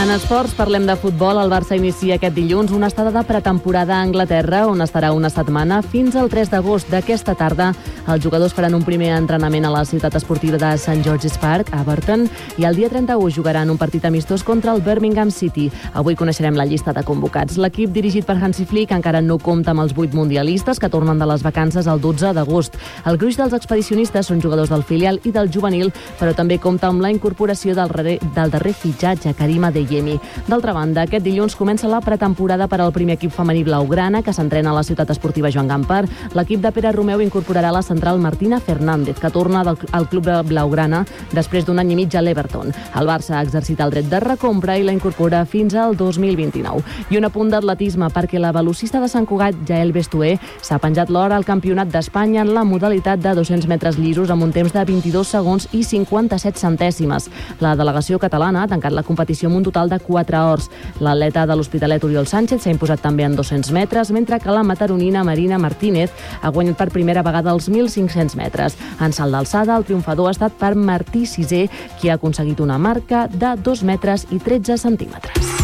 En esports parlem de futbol. El Barça inicia aquest dilluns una estada de pretemporada a Anglaterra, on estarà una setmana fins al 3 d'agost. D'aquesta tarda, els jugadors faran un primer entrenament a la ciutat esportiva de St. George's Park, a Everton, i el dia 31 jugaran un partit amistós contra el Birmingham City. Avui coneixerem la llista de convocats. L'equip dirigit per Hansi Flick encara no compta amb els 8 mundialistes que tornen de les vacances el 12 d'agost. El gruix dels expedicionistes són jugadors del filial i del juvenil, però també compta amb la incorporació del darrer fitxatge, Karim Adeyemi. D'altra banda, aquest dilluns comença la pretemporada per al primer equip femení blaugrana, que s'entrena a la ciutat esportiva Joan Gampar. L'equip de Pere Romeu incorporarà la central Martina Fernández, que torna al club blaugrana després d'un any i mig a l'Everton. El Barça ha exercit el dret de recompra i la incorpora fins al 2029. I un apunt d'atletisme, perquè la velocista de Sant Cugat, Jael Bestué, s'ha penjat l'or al Campionat d'Espanya en la modalitat de 200 metres llisos amb un temps de 22 segons i 57 centèsimes. La delegació catalana ha tancat la competició amb un total de 4 ors. L'atleta de l'Hospitalet, Oriol Sánchez, s'ha imposat també en 200 metres, mentre que la mataronina Marina Martínez ha guanyat per primera vegada els 1.500 metres. En salt d'alçada, el triomfador ha estat per Martí Sisé, qui ha aconseguit una marca de 2 metres i 13 centímetres.